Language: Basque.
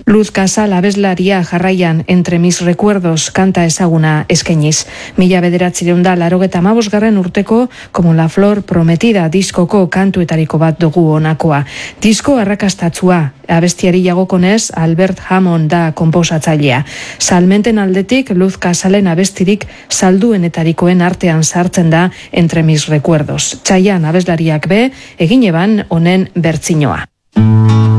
Luz Casal abeslaria jarraian Entre mis recuerdos kanta ezaguna eskainiz. 1985 urteko Como la flor prometida diskoko kantuetariko bat dugu honakoa. Disko arrakastatsua, abestiari jagokonez Albert Hammond da konposatzailea. Salmenten aldetik Luz Casalen abestirik salduenetarikoen artean sartzen da Entre mis recuerdos. Txaian abeslariak be, egin eban honen bertsinoa.